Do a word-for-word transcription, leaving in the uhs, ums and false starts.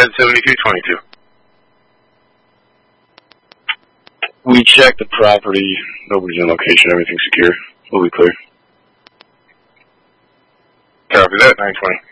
Head seventy-two twenty-two. We checked the property. Nobody's in location. Everything's secure. We'll be clear. Copy that, nine twenty.